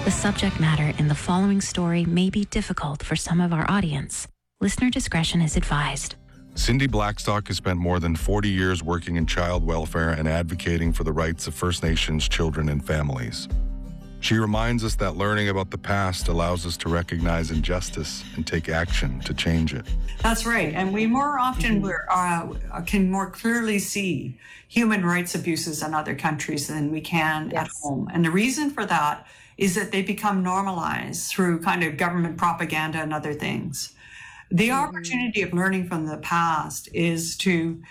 The subject matter in the following story may be difficult for some of our audience. Listener discretion is advised. Cindy Blackstock has spent more than 40 years working in child welfare and advocating for the rights of First Nations children and families. She reminds us that learning about the past allows us to recognize injustice and take action to change it. That's right. And we more often can more clearly see human rights abuses in other countries than we can at home. And the reason for that is that they become normalized through kind of government propaganda and other things. The opportunity of learning from the past is to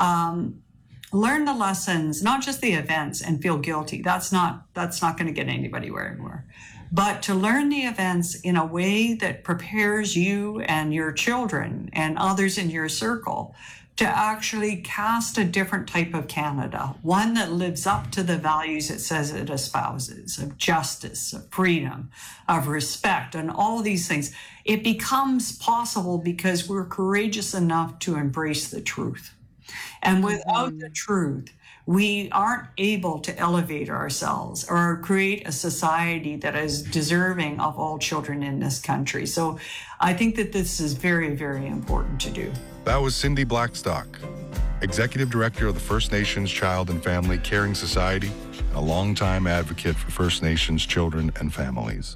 learn the lessons, not just the events, and feel guilty. That's not going to get anybody anywhere. But to learn the events in a way that prepares you and your children and others in your circle to actually cast a different type of Canada, one that lives up to the values it says it espouses, of justice, of freedom, of respect, and all these things. It becomes possible because we're courageous enough to embrace the truth. And without the truth, we aren't able to elevate ourselves or create a society that is deserving of all children in this country. So I think that this is very, very important to do. That was Cindy Blackstock, Executive Director of the First Nations Child and Family Caring Society, and a longtime advocate for First Nations children and families.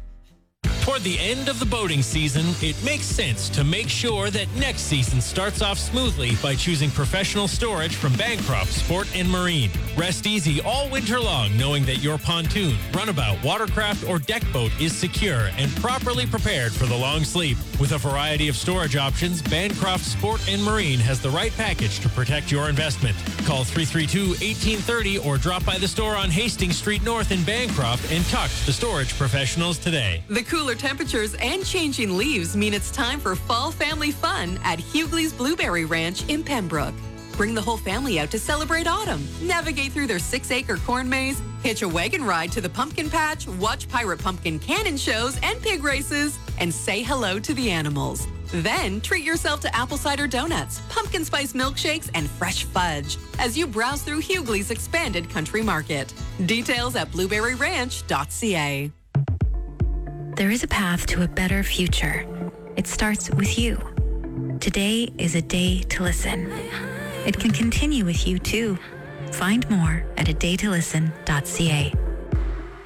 Toward the end of the boating season, it makes sense to make sure that next season starts off smoothly by choosing professional storage from Bancroft Sport and Marine. Rest easy all winter long knowing that your pontoon, runabout, watercraft, or deck boat is secure and properly prepared for the long sleep. With a variety of storage options, Bancroft Sport and Marine has the right package to protect your investment. Call 332-1830 or drop by the store on Hastings Street North in Bancroft and talk to the storage professionals today. The cooler temperatures and changing leaves mean it's time for fall family fun at Hughley's Blueberry Ranch in Pembroke. Bring the whole family out to celebrate autumn, navigate through their 6-acre corn maze, hitch a wagon ride to the pumpkin patch, watch pirate pumpkin cannon shows and pig races, and say hello to the animals. Then treat yourself to apple cider donuts, pumpkin spice milkshakes, and fresh fudge as you browse through Hughley's expanded country market. Details at blueberryranch.ca. There is a path to a better future. It starts with you. Today is a day to listen. It can continue with you too. Find more at adaytolisten.ca.